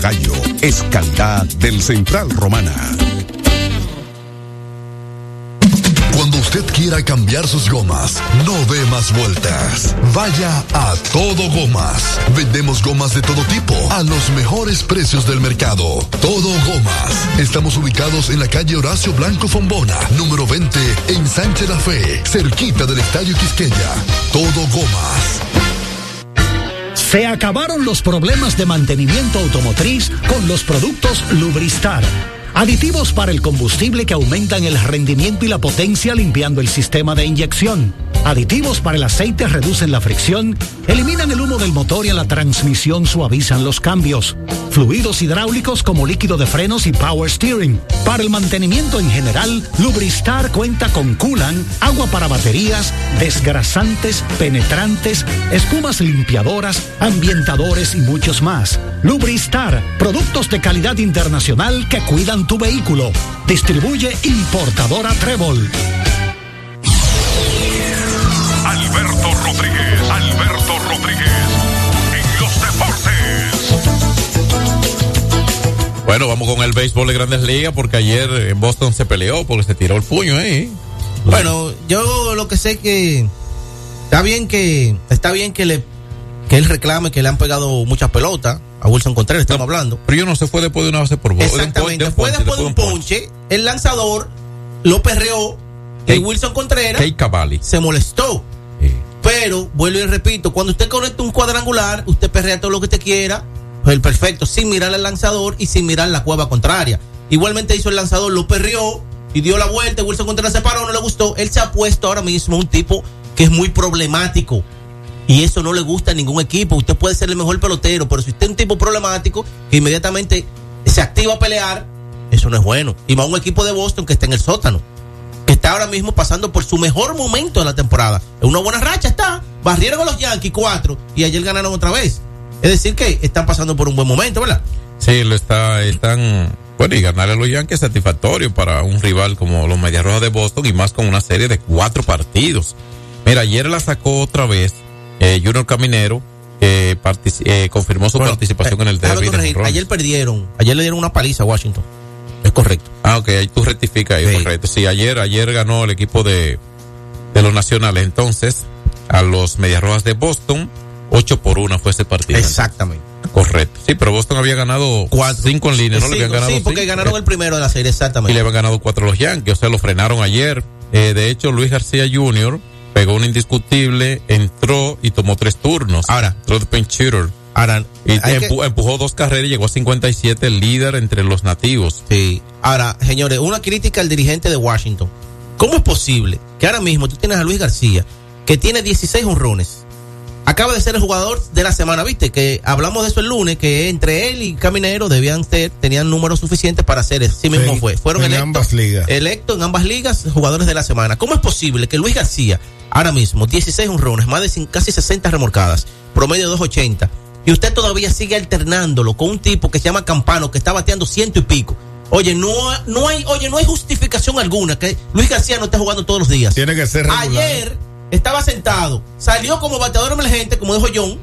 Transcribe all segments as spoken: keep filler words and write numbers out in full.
Cayo es calidad del Central Romana. Cuando usted quiera cambiar sus gomas, no dé más vueltas. Vaya a Todo Gomas. Vendemos gomas de todo tipo a los mejores precios del mercado. Todo Gomas. Estamos ubicados en la calle Horacio Blanco Fombona, número veinte, en Sánchez La Fe, cerquita del Estadio Quisqueya. Todo Gomas. Se acabaron los problemas de mantenimiento automotriz con los productos Lubristar. Aditivos para el combustible que aumentan el rendimiento y la potencia limpiando el sistema de inyección. Aditivos para el aceite reducen la fricción, eliminan el humo del motor y en la transmisión suavizan los cambios. Fluidos hidráulicos como líquido de frenos y power steering. Para el mantenimiento en general, Lubristar cuenta con coolant, agua para baterías, desgrasantes, penetrantes, espumas limpiadoras, ambientadores y muchos más. Lubristar, productos de calidad internacional que cuidan tu vehículo. Distribuye importadora Trébol. Alberto Rodríguez, Alberto Rodríguez, en los deportes. Bueno, vamos con el béisbol de Grandes Ligas porque ayer en Boston se peleó porque se tiró el puño ahí. Bueno, yo lo que sé que está bien que está bien que le que él reclame que le han pegado muchas pelotas a Wilson Contreras, estamos no, hablando. Pero yo no se fue después de una base por bola. Exactamente, de después, después de un ponche, el lanzador lo perreó y Wilson Contreras se molestó. Sí. Pero, vuelvo y repito, cuando usted conecta un cuadrangular, usted perrea todo lo que usted quiera, pues el perfecto, sin mirar al lanzador y sin mirar la cueva contraria. Igualmente hizo el lanzador, lo perreó y dio la vuelta, Wilson Contreras se paró, no le gustó. Él se ha puesto ahora mismo un tipo que es muy problemático. Y eso no le gusta a ningún equipo. Usted puede ser el mejor pelotero, pero si usted es un tipo problemático que inmediatamente se activa a pelear, eso no es bueno. Y más un equipo de Boston que está en el sótano, que está ahora mismo pasando por su mejor momento de la temporada. En una buena racha está. Barrieron a los Yankees cuatro y ayer ganaron otra vez. Es decir que están pasando por un buen momento, ¿verdad? Sí, lo está, están... Bueno, y ganarle a los Yankees es satisfactorio para un rival como los Medias Rojas de Boston y más con una serie de cuatro partidos. Mira, ayer la sacó otra vez Eh, Junior Caminero, que eh, partici- eh, confirmó su bueno, participación eh, en el derby de ayer perdieron, ayer le dieron una paliza a Washington. Es correcto. Ah, ok, ahí tú rectificas ahí, sí. Correcto. Sí, ayer, ayer ganó el equipo de, de los nacionales. Entonces, a los Medias Rojas de Boston, ocho por uno fue ese partido. Exactamente. Correcto. Sí, pero Boston había ganado cuatro, cinco en línea, ¿no? Cinco, le habían ganado sí, porque cinco. ganaron el primero de la serie, exactamente. Y le habían ganado cuatro a los Yankees, o sea, lo frenaron ayer. Eh, de hecho, Luis García junior pegó un indiscutible, entró y tomó tres turnos. Ahora. Entró de pinch hitter. Ahora. Y empu- que... empujó dos carreras y llegó a cincuenta y siete, el líder entre los nativos. Sí. Ahora, señores, una crítica al dirigente de Washington. ¿Cómo es posible que ahora mismo tú tienes a Luis García, que tiene dieciséis honrones? Acaba de ser el jugador de la semana, ¿viste? Que hablamos de eso el lunes, que entre él y Caminero debían ser, tenían números suficientes para hacer eso. Sí mismo en, fue. Fueron en electos, ambas ligas. electos en ambas ligas jugadores de la semana. ¿Cómo es posible que Luis García, ahora mismo, dieciséis honrones, más de casi sesenta remolcadas, promedio de dos ochenta, y usted todavía sigue alternándolo con un tipo que se llama Campano, que está bateando ciento y pico? Oye, no, no hay, oye, no hay justificación alguna que Luis García no esté jugando todos los días. Tiene que ser regular. Ayer estaba sentado, salió como bateador emergente, como dijo John,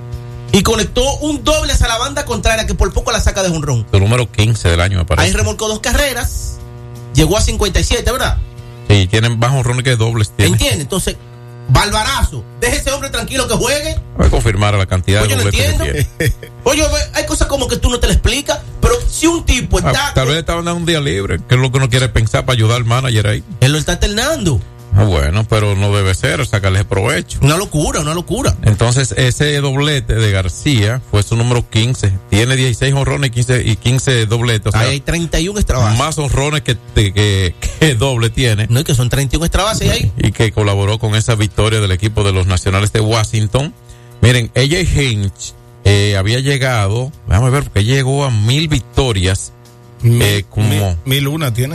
y conectó un doble a la banda contraria que por poco la saca de jonrón. El número quince del año, me parece. Ahí remolcó dos carreras, llegó a cincuenta y siete, ¿verdad? Sí, tienen más jonrones que dobles. ¿Entiendes? Entonces, Balbarazo, deje ese hombre tranquilo que juegue. Voy a confirmar la cantidad Oye, de dobles que tiene. Oye, hay cosas como que tú no te la explicas, pero si un tipo está... Ah, tal vez estaban dando un día libre, que es lo que uno quiere pensar para ayudar al manager ahí. Él lo está alternando. Ah, bueno, pero no debe ser, sacarle provecho. Una locura, una locura. Entonces, ese doblete de García fue su número quince. Tiene dieciséis honrones y quince, y quince dobletes. O sea, hay treinta y uno extra bases. Más honrones que, que, que doble tiene. No, y que son treinta y uno extra bases ahí. Y que colaboró con esa victoria del equipo de los Nacionales de Washington. Miren, A J Hinch eh, había llegado, vamos a ver, porque llegó a mil victorias. Mil, eh, como mil, mil una tiene.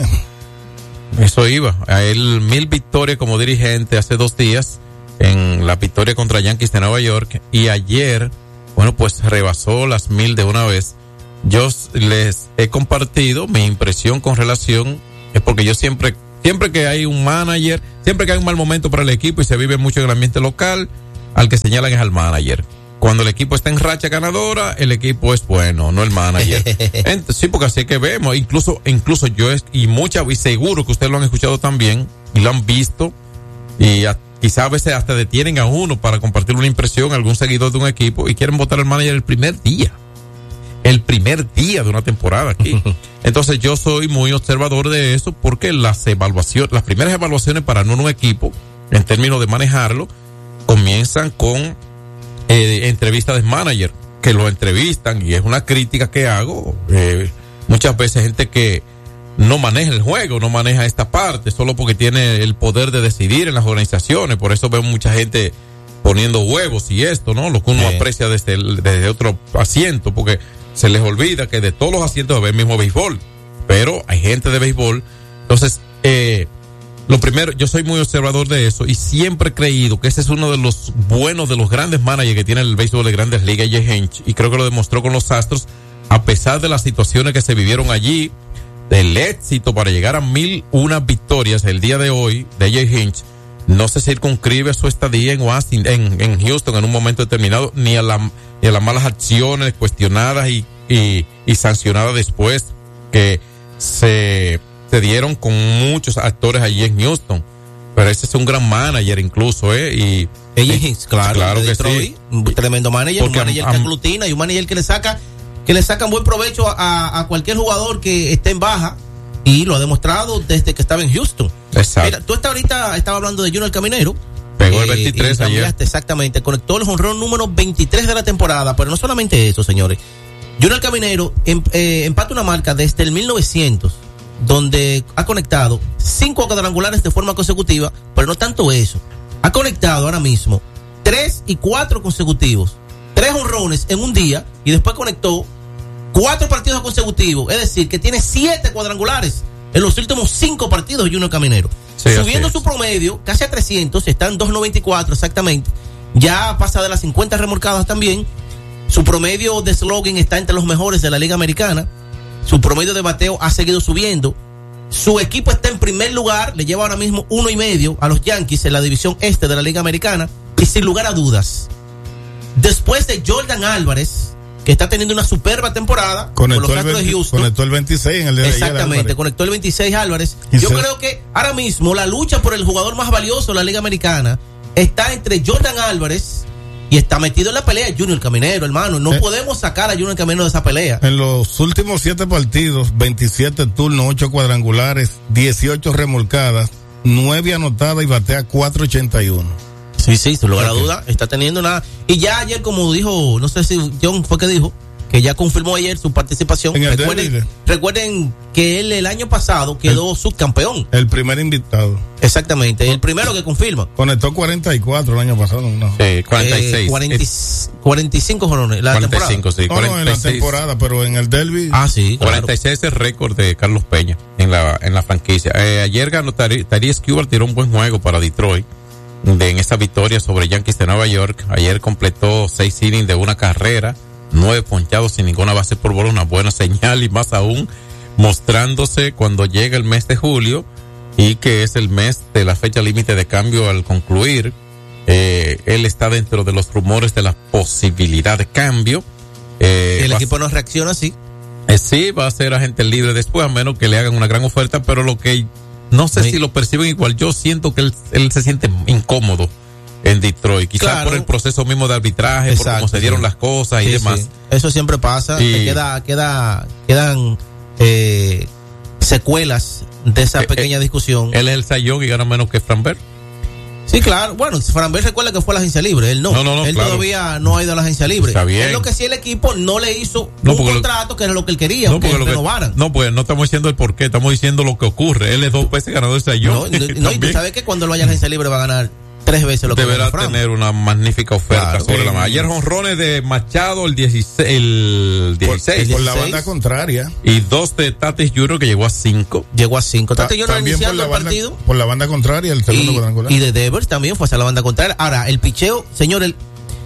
Eso iba, a él mil victorias como dirigente hace dos días en la victoria contra Yankees de Nueva York, y ayer, bueno, pues rebasó las mil de una vez. Yo les he compartido mi impresión con relación, es porque yo siempre, siempre que hay un manager, siempre que hay un mal momento para el equipo y se vive mucho en el ambiente local, al que señalan es al manager. cuando el equipo está en racha ganadora, el equipo es bueno, no el manager. Entonces, sí, porque así es que vemos, incluso, incluso yo es, y muchas, y seguro que ustedes lo han escuchado también, y lo han visto, y a, quizás a veces hasta detienen a uno para compartir una impresión a algún seguidor de un equipo y quieren votar al manager el primer día. El primer día de una temporada aquí. Entonces yo soy muy observador de eso porque las evaluaciones, las primeras evaluaciones para un equipo, en términos de manejarlo, comienzan con eh, entrevistas de manager, que lo entrevistan, y es una crítica que hago. Eh, muchas veces gente que no maneja el juego, no maneja esta parte, solo porque tiene el poder de decidir en las organizaciones. Por eso vemos mucha gente poniendo huevos y esto, ¿no? Lo que uno sí. aprecia desde, el, desde otro asiento, porque se les olvida que de todos los asientos ve el mismo béisbol, pero hay gente de béisbol. Entonces, eh, lo primero, yo soy muy observador de eso y siempre he creído que ese es uno de los buenos, de los grandes managers que tiene el béisbol de Grandes Ligas, Jay Hinch, y creo que lo demostró con los Astros, a pesar de las situaciones que se vivieron allí, del éxito para llegar a mil una victorias el día de hoy de Jay Hinch. No se circunscribe a su estadía en Washington, en, en Houston en un momento determinado, ni a la, ni a las malas acciones cuestionadas y, y, y sancionadas después que se, se dieron con muchos actores allí en Houston. Pero ese es un gran manager incluso, ¿eh? Y ella es, claro, claro que Detroit, sí. Un tremendo manager, porque un manager am, que aglutina y un manager que le saca, que le sacan buen provecho a, a cualquier jugador que esté en baja. Y lo ha demostrado desde que estaba en Houston. Exacto. Mira, tú estás ahorita, estaba hablando de Junior Caminero. Pegó el veintitrés eh, ayer. Exactamente, conectó el jonrón número veintitrés de la temporada. Pero no solamente eso, señores. Junior Caminero em, eh, empata una marca desde el mil novecientos, donde ha conectado cinco cuadrangulares de forma consecutiva. Pero no tanto eso. Ha conectado ahora mismo tres y cuatro consecutivos. Tres jonrones en un día y después conectó cuatro partidos consecutivos, es decir, que tiene siete cuadrangulares en los últimos cinco partidos de Junior Caminero. Sí, subiendo su promedio casi a trescientos, está en dos noventa y cuatro exactamente. Ya pasa de las cincuenta remolcadas también. Su promedio de slogan está entre los mejores de la Liga Americana. Su promedio de bateo ha seguido subiendo. Su equipo está en primer lugar, le lleva ahora mismo uno y medio a los Yankees en la división este de la Liga Americana. Y sin lugar a dudas, después de Jordan Álvarez, que está teniendo una superba temporada conectó con los Astros veinte, de Houston. Conectó el veintiséis en el día Exactamente, de ayer, conectó el veintiséis Álvarez. Y Yo se... creo que ahora mismo la lucha por el jugador más valioso de la Liga Americana está entre Jordan Álvarez y está metido en la pelea Junior Caminero, hermano. No eh, podemos sacar a Junior Caminero de esa pelea. En los últimos siete partidos, veintisiete turnos, ocho cuadrangulares, dieciocho remolcadas, nueve anotadas y batea cuatro ochenta y uno. Sí, sí, sin lugar a duda, está teniendo una... Y ya ayer, como dijo, no sé si John fue que dijo, que ya confirmó ayer su participación. Recuerden, recuerden que él el año pasado quedó el, subcampeón. El primer invitado. Exactamente, el primero que confirma. Conectó cuarenta y cuatro el año pasado, ¿no? Sí, cuarenta y seis. Eh, cuarenta, cuarenta y cinco jorones la cuarenta y cinco, temporada. Sí, cuarenta y seis. No, no, en la temporada, pero en el derby. Ah, sí, claro. cuarenta y seis es el récord de Carlos Peña en la en la franquicia. Eh, ayer ganó Taris Cuba, tiró un buen juego para Detroit de, en esa victoria sobre Yankees de Nueva York. Ayer completó seis innings de una carrera, nueve ponchados sin ninguna base por bola, una buena señal, y más aún mostrándose cuando llega el mes de julio y que es el mes de la fecha límite de cambio al concluir. Eh, él está dentro de los rumores de la posibilidad de cambio. Eh, el equipo no reacciona así. Eh, sí, va a ser agente libre después, a menos que le hagan una gran oferta, pero lo que no sé sí. si lo perciben igual, yo siento que él, él se siente incómodo en Detroit, quizás claro. por el proceso mismo de arbitraje, exacto, por cómo se dieron sí. las cosas y sí, demás. Sí. Eso siempre pasa, y... queda, queda, quedan eh, secuelas de esa eh, pequeña eh, discusión. Él es el Sayón y gana menos que Framber. Sí, claro. Bueno, Framber recuerda que fue a la agencia libre, él no. no, no, no él claro. todavía no ha ido a la agencia libre. Está bien. Es lo que sí el equipo no le hizo no, un contrato lo, que era lo que él quería, no, que lo renovaran. Que, no, pues no estamos diciendo el porqué, estamos diciendo lo que ocurre. Él es dos veces ganador de Sayón. No, no, no y tú sabes que cuando lo vaya a la agencia libre va a ganar tres veces lo que deberá tener una magnífica oferta claro, sobre eh, la mano. Ayer jonrones de Machado el dieciséis, el dieciséis por, por la banda contraria, y dos de Tatis Junior que llegó a cinco. Llegó a cinco. Tatis Junior iniciando el banda, partido por la banda contraria, el segundo y, cuadrangular. Y de Devers también fue hacia la banda contraria. Ahora, el picheo, señor, el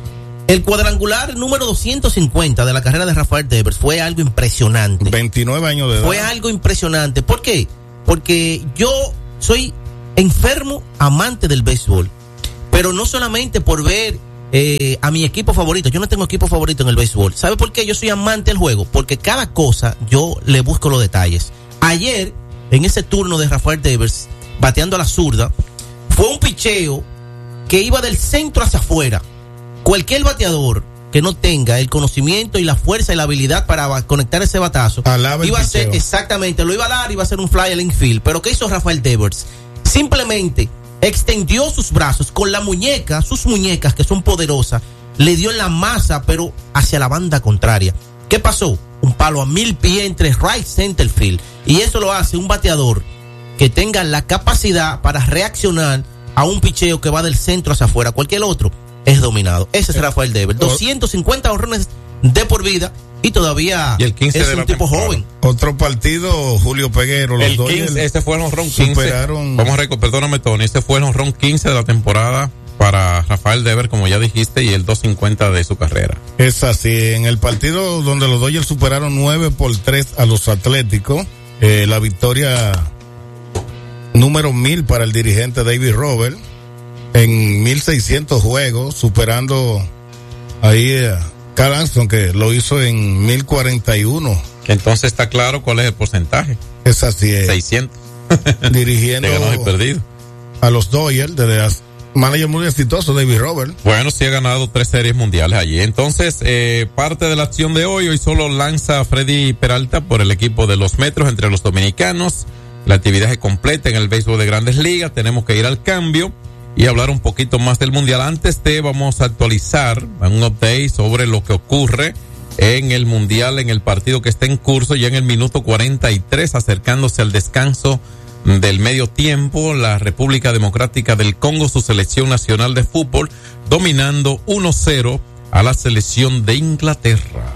el cuadrangular número doscientos cincuenta de la carrera de Rafael Devers fue algo impresionante. veintinueve años de edad. Fue algo impresionante. ¿Por qué? Porque yo soy enfermo amante del béisbol. Pero no solamente por ver eh, a mi equipo favorito. Yo no tengo equipo favorito en el béisbol. ¿Sabe por qué yo soy amante del juego? Porque cada cosa yo le busco los detalles. Ayer, en ese turno de Rafael Devers, bateando a la zurda, fue un picheo que iba del centro hacia afuera. Cualquier bateador que no tenga el conocimiento y la fuerza y la habilidad para conectar ese batazo, Alaba iba a picheo. ser, exactamente, lo iba a dar, iba a ser un fly al infield. Pero ¿qué hizo Rafael Devers? Simplemente extendió sus brazos con la muñeca, sus muñecas que son poderosas, le dio en la masa, pero hacia la banda contraria. ¿Qué pasó? Un palo a mil pies entre right center field. Y eso lo hace un bateador que tenga la capacidad para reaccionar a un picheo que va del centro hacia afuera. Cualquier otro es dominado. Ese es Rafael Devers. doscientos cincuenta honrones de por vida y todavía y el quince es de un la tipo temporada. Joven. Otro partido, Julio Peguero. Los El quince, este fue el honrón quince. Superaron. Vamos a recordar, perdóname, Tony. Este fue el honrón quince de la temporada para Rafael Devers, como ya dijiste, y el doscientos cincuenta de su carrera. Es así. En el partido donde los Dodgers superaron nueve por tres a los Atléticos, eh, la victoria número mil para el dirigente David Roberts en mil seiscientos juegos, superando ahí a Carl Armstrong, que lo hizo en mil cuarenta y uno. Entonces está claro cuál es el porcentaje. Es así. Eh, seiscientos. Dirigiendo de ganado y perdido a los Dodgers, desde las manager muy exitoso, David Roberts. Bueno, sí ha ganado tres series mundiales allí. Entonces, eh, parte de la acción de hoy, hoy solo lanza Freddy Peralta por el equipo de los Metros entre los dominicanos. La actividad es completa en el béisbol de Grandes Ligas. Tenemos que ir al cambio y hablar un poquito más del mundial. Antes de, vamos a actualizar un update sobre lo que ocurre en el mundial, en el partido que está en curso, ya en el minuto cuarenta y tres, acercándose al descanso del medio tiempo. La República Democrática del Congo, su selección nacional de fútbol, dominando uno cero a la selección de Inglaterra.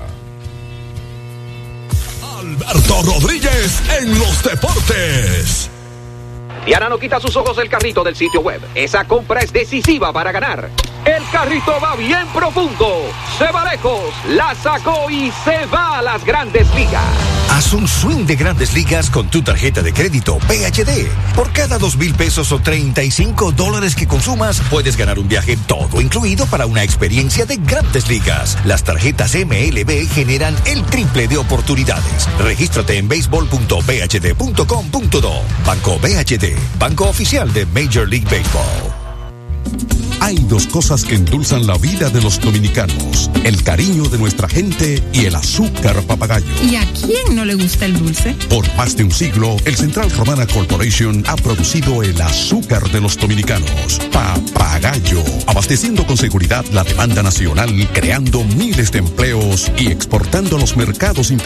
Alberto Rodríguez en los deportes. Diana no quita sus ojos del carrito del sitio web. Esa compra es decisiva para ganar. El carrito va bien profundo, se va lejos, la sacó y se va a las Grandes Ligas. Haz un swing de Grandes Ligas con tu tarjeta de crédito P H D. Por cada dos mil pesos o treinta y cinco dólares que consumas, puedes ganar un viaje todo incluido para una experiencia de Grandes Ligas. Las tarjetas M L B generan el triple de oportunidades. Regístrate en béisbol punto b h d punto com punto do. Banco B H D, banco oficial de Major League Baseball. Hay dos cosas que endulzan la vida de los dominicanos: el cariño de nuestra gente y el azúcar papagayo. ¿Y a quién no le gusta el dulce? Por más de un siglo, el Central Romana Corporation ha producido el azúcar de los dominicanos, Papagayo, abasteciendo con seguridad la demanda nacional, creando miles de empleos y exportando a los mercados internacionales